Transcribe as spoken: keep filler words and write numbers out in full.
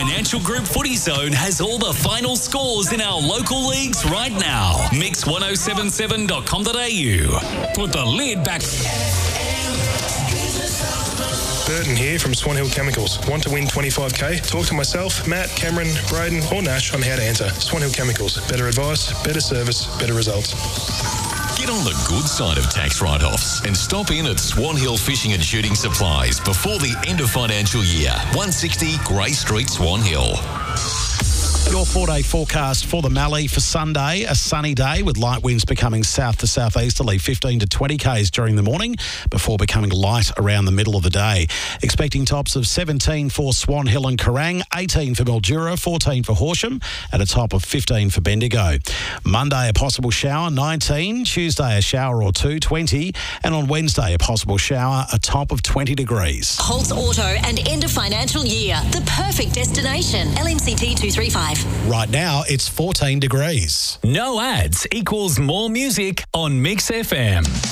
Financial Group Footy Zone has all the final scores in our local leagues right now. mix ten seventy-seven dot com dot a u. Put the lid back. Burton here from Swan Hill Chemicals. Want to win twenty-five K? Talk to myself, Matt, Cameron, Braden or Nash on how to enter. Swan Hill Chemicals. Better advice, better service, better results. Get on the good side of tax write-offs and stop in at Swan Hill Fishing and Shooting Supplies before the end of financial year. one sixty Grey Street, Swan Hill. Your four-day forecast for the Mallee for Sunday, a sunny day with light winds becoming south to southeasterly, fifteen to twenty k's during the morning before becoming light around the middle of the day. Expecting tops of seventeen for Swan Hill and Kerrang, eighteen for Mildura, fourteen for Horsham, and a top of fifteen for Bendigo. Monday, a possible shower, nineteen. Tuesday, a shower or two, twenty. And on Wednesday, a possible shower, a top of twenty degrees. Holtz Auto and end of financial year. The perfect destination. L M C T two three five. Right now, it's fourteen degrees. No ads equals more music on Mix F M.